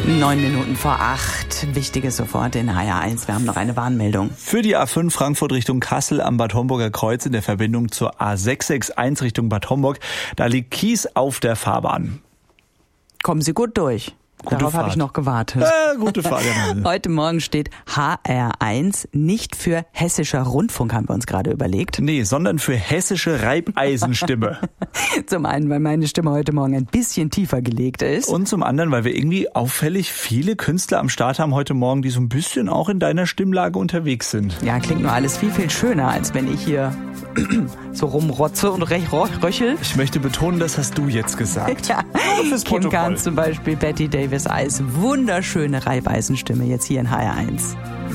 7:09. Wichtiges sofort in HR1. Wir haben noch eine Warnmeldung. Für die A5 Frankfurt Richtung Kassel am Bad Homburger Kreuz in der Verbindung zur A661 Richtung Bad Homburg. Da liegt Kies auf der Fahrbahn. Kommen Sie gut durch. Darauf habe ich noch gewartet. Gute Fahrt. Heute Morgen steht HR1 nicht für Hessischer Rundfunk, haben wir uns gerade überlegt. Nee, sondern für hessische Reibeisenstimme. Zum einen, weil meine Stimme heute Morgen ein bisschen tiefer gelegt ist. Und zum anderen, weil wir irgendwie auffällig viele Künstler am Start haben heute Morgen, die so ein bisschen auch in deiner Stimmlage unterwegs sind. Ja, klingt nur alles viel, viel schöner, als wenn ich hier so rumrotze und röchel. Ich möchte betonen, das hast du jetzt gesagt. Ja, Kim Kahn zum Beispiel, Betty Davis Eyes, wunderschöne Reibeisenstimme jetzt hier in HR1.